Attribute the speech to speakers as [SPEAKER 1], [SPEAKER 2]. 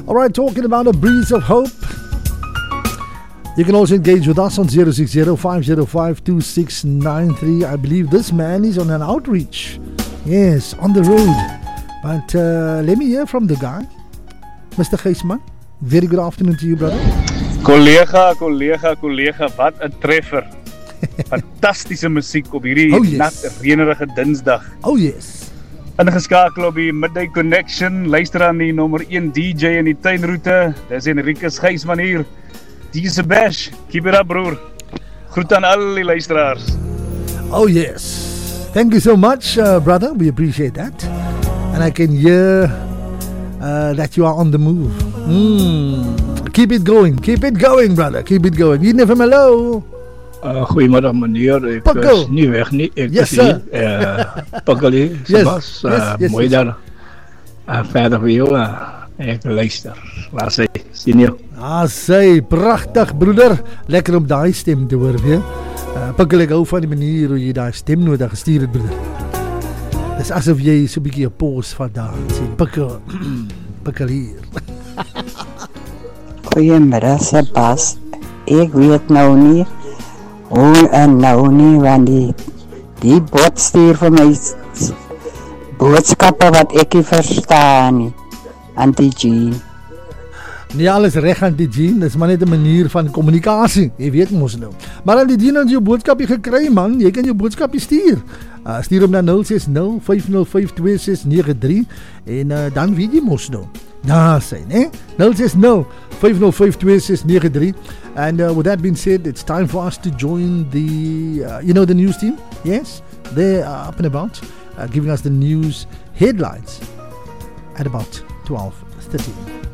[SPEAKER 1] Alright, talking about a breeze of hope. You can also engage with us on 060-505-2693. I believe this man is on an outreach. Yes, on the road. But let me hear from the guy. Mr. Geisman, very good afternoon to you, brother.
[SPEAKER 2] Collega, wat 'n treffer. Fantastiese musiek op hierdie nat reënerige Dinsdag.
[SPEAKER 1] Oh yes.
[SPEAKER 2] Ingeskakel op die Midday Connection, luister aan die nommer 1 DJ in die tuinroete. Dis Enrique Geisman hier. DJ Bash, keep it up broer. Groet aan al die luisteraars.
[SPEAKER 1] Oh yes. Thank you so much, brother. We appreciate that. And I can hear that you are on the move. Keep it going, brother. Keep it going. You never mellow.
[SPEAKER 3] Goedemiddag meneer, ek is nie weg nie, ek is hier, Pakkelie, Sebas, mooi daar, verder vir jou, ek luister, laat sy, sien jou.
[SPEAKER 1] Sy, prachtig broeder, lekker om die stem te hoor, weer. Pakkelie, ek hou van die manier hoe jy die stem nodig gestuur het, broeder. Dis asof jy so'n bykie 'n pause van daar, sê, Pakkelie hier.
[SPEAKER 4] Goeiemiddag Sebas, ek weet nou nie, hoe en nou nie, want die bot stuur vir my boodskappe wat ek nie verstaan nie, Anti-Jean.
[SPEAKER 1] Nie alles reg, Anti-Jean, dis maar net 'n manier van kommunikasie, jy weet mos nou. Maar Anti-Jean, as jy jou boodskapie gekry man, jy kan jou boodskapie stuur. Stuur hom na 060-505-2693 en dan weet jy mos nou. Daar sê, né? 060-505-2693. And with that being said, it's time for us to join the, the news team. Yes, they're up and about, giving us the news headlines at about 12:30.